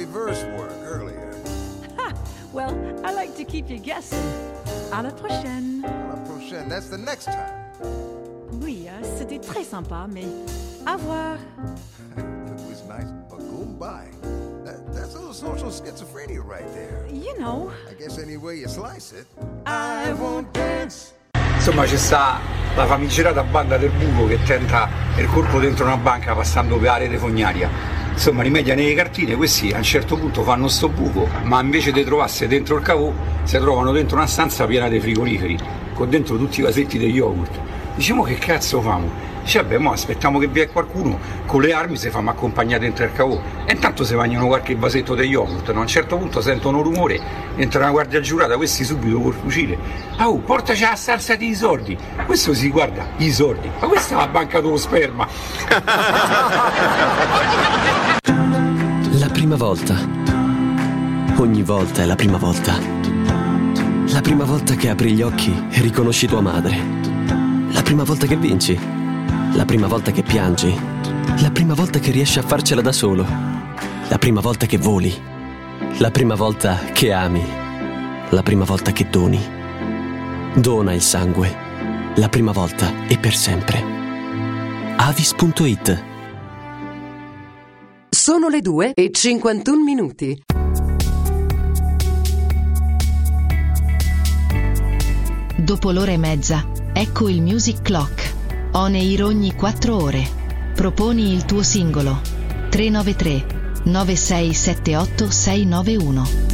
reverse work earlier. Well, I like to keep you guessing. À la prochaine. À la prochaine, that's the next time. Oui, c'était très sympa, mais au revoir. It was nice, but goodbye. That's a little social schizophrenia right there. You know. I guess any way you slice it. I won't dance. Insomma, c'è sta la famigerata banda del buco che tenta il colpo dentro una banca passando per la rete fognaria. Insomma, rimedia nelle cartine, questi a un certo punto fanno sto buco, ma invece di trovarsi dentro il cavò, si trovano dentro una stanza piena di frigoriferi, con dentro tutti i vasetti di yogurt. Diciamo, che cazzo famo? Dice, vabbè, mo aspettiamo che vi è qualcuno con le armi, se fammo accompagnare dentro il cavò. E intanto si mangiano qualche vasetto di yogurt, no? A un certo punto sentono un rumore, entra una guardia giurata, questi subito col fucile. Oh, portaci la stanza di soldi. Questo si guarda, i soldi. Ma questa è la banca dello sperma. La prima volta. Ogni volta è la prima volta. La prima volta che apri gli occhi e riconosci tua madre. La prima volta che vinci. La prima volta che piangi. La prima volta che riesci a farcela da solo. La prima volta che voli. La prima volta che ami. La prima volta che doni. Dona il sangue. La prima volta e per sempre. Avis.it. Sono le 2:51. Dopo l'ora e mezza, ecco il Music Clock. On air ogni 4 ore. Proponi il tuo singolo. 393 9678 691.